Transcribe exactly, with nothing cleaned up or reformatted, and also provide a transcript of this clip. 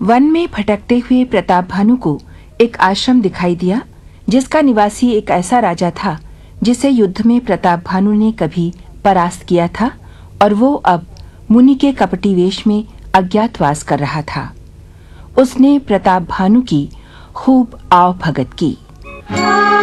One में भटकते हुए प्रताप भानु को एक आश्रम दिखाई दिया जिसका निवासी एक ऐसा राजा था जिसे युद्ध में प्रताप भानु ने कभी परास्त किया था और वो अब मुनि के कपटी वेश में अज्ञातवास कर रहा था। उसने प्रताप भानु की खूब आव भगत की।